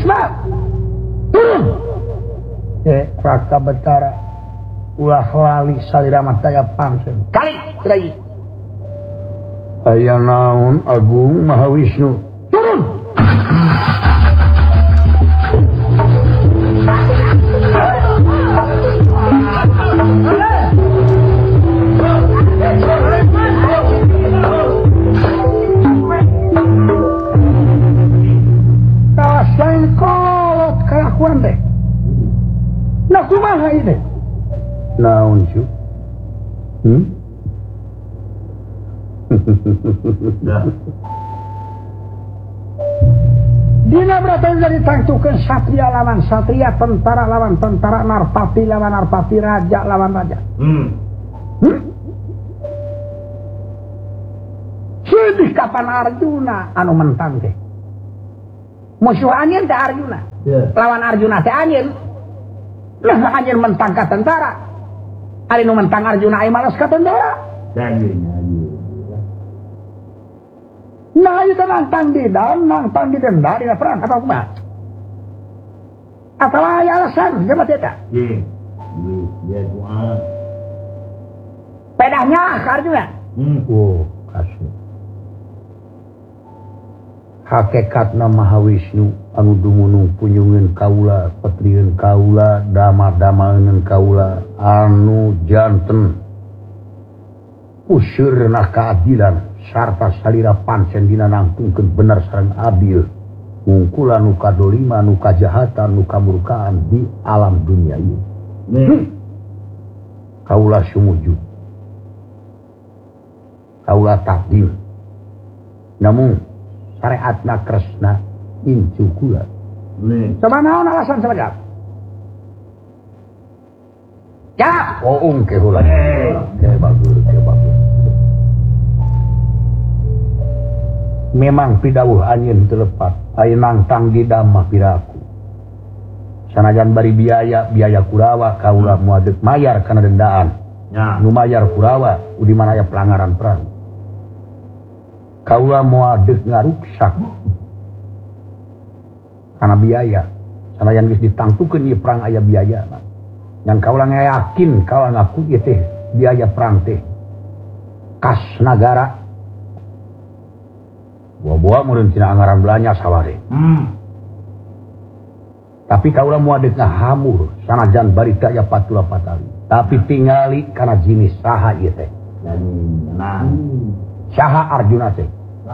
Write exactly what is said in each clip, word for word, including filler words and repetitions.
Bisma turun eh Raka Betara ulah lali salira daya pangsen kali Rai aya naon Agung Mahawisnu turun kawasan kolot kelakuan deh nah kumaha ini naon cu hmm dina beratan jadi tangtukeun satria lawan satria tentara lawan tentara narpati lawan narpati raja lawan raja hmm hmm sedih kapan Arjuna anu mentang teh musuh anjeun teh Arjuna yeah. Lawan Arjuna teh anjeun lah anjeun mentang ka tentara ari nu mentang Arjuna aya males ka tentara nah itu nantang di dalam nantang di denda di perang atau apa atau ada alasan dia mati tak iya iya doa pedahnya Arjuna hmm. Oh kasih hakikatna Mahawisnu anu dumunung punyungeun kaula petrieun kaula dama-damaeun kaula anu janten useurna keadilan sarta salira pancen dina nangtungkeun bener sareng adil ngungkula nu kadolima nu kajahatan nu kamurkaan di alam dunia ieu hmm. Kaula sumujud kaula takdim namun syariatna Kresna incu kula sama naon alasan sabada ya oh ungke heula ke bagus ke bagus memang pidawuh anjeun teu lepat aya nangtang di damah piraku sanajan bari biaya biaya Kurawa kaula moal deuk mayar kana dendaan nya nu mayar Kurawa di mana aya pelanggaran perang kaula moal deuk ngaruksak kana biaya sanajan geus ditangtukeun ieu perang aya biaya yang kaula yakin kaula ngaku ieu teh biaya perang teh kas nagara buah-buah meureun tina anggaran belanja saware hmm. Tapi kaula moal deuk ngahamur sanajan barita aya patula patali tapi tingali kana jinis saha ieu teh nah saha Arjuna teh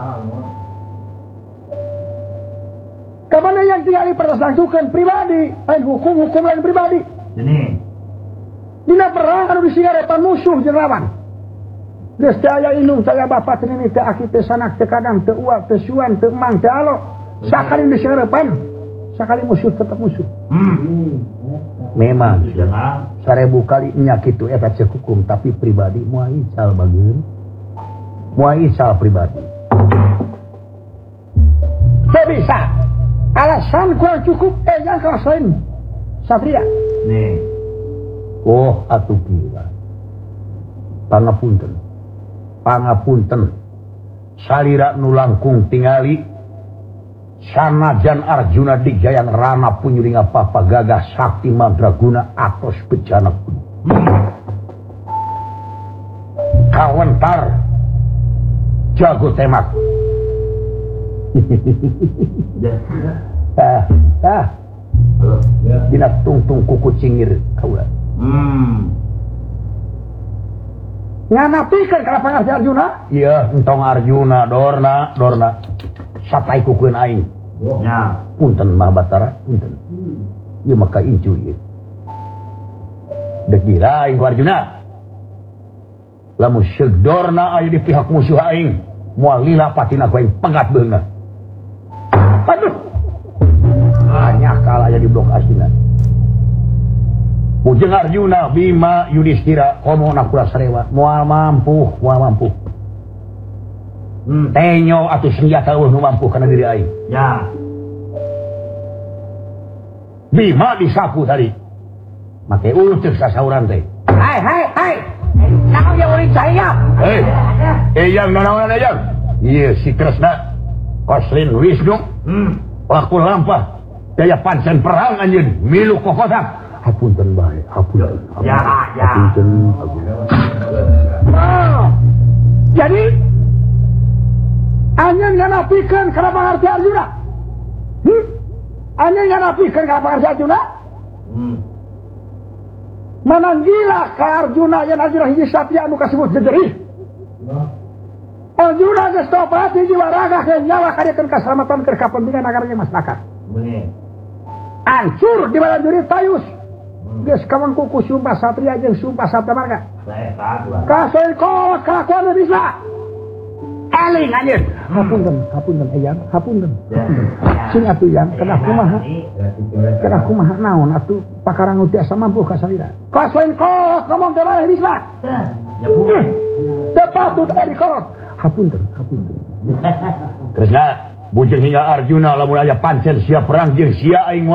kamana yang tingali persangsukeun pribadi lain hukum-hukum lain pribadi ini dina perang anu disigarepan musuh jeung lawan geus teh aya indung saya bapak teh nini teh aki teh sanak teh kadang teh uak teh suan teh emang teh alo sakali disigarepan sakali musuh tetap musuh hmm. Memang sarebu kali nya kitu eta ceuk hukum tapi pribadi moal ical bageun moal ical pribadi teu bisa alasan kurang cukup eh yang kalasain satria nih oh atuh kira pangapunten pangapunten salira nu langkung tingali sanajan Arjuna digayang rana punyuring apa-apa gagah sakti madraguna atos bejana kudu kawentar jago tembak ah ah dina tungtung kuku cingir kaula hmm nganapikeun ka lapangan si Arjuna iya entong Arjuna dorna dorna sapai kukeun aing nya punten Mahabatara punten ieu maka incu ieu deuk dira aing ku Arjuna lamun segdorna aya di pihak musuh aing moal lila patina ku aing pegat beungeuna aduh hanya kalah aya di blok asina Ujeng Arjuna, Bima, Yudhistira, komo nakula sarewa, moal mampu, moal mampu. Hmm. Tenyo atuh senjata eueuh nu mampu kana diri aing. Ya. Bima disapu tadi. Make uceuk sasauran teh. Hai, hai, hai. Naon yang uring saya? Hei. Eyang nanaonan eyang? Ieu si Kresna. Koslin Wisnu. Hmm. Laku lampah. daya pancen perang anjeun milu kokosak. Hapunten bae, hapunten. Ya, ya. Hapunten. Oh. Jadi anjeun nganapikeun kana pangarti Arjuna. Hmm? Anjeun nganapikeun kana pangarti Arjuna? Hmm. Mananggila ka Arjuna yen Arjuna hiji satya anu kasebut jejerih. Arjuna geus tobat hiji waraga ke nyawa kadekeun kasalamatan keur kapentingan nagara jeung masyarakat. Bener. Ancur di bala jurit tayus. Geus kamangku ku sumpah satria jeung sumpah sabda marga. Kasoy kolot kelakuan bisa. Eling anjeun. Hapunten, hapunten eyang, hapunten. Sing atuh yang kana kumaha? Kana kumaha naon atuh pakarang tiasa mampu ka salira. Kasoy kolot ngomong teh bae bisa. Ya pun. Tepatut ari kolot. Hapunten, hapunten. Terusna bujeng hingga Arjuna lamun aya pancen siap perang jeung sia aing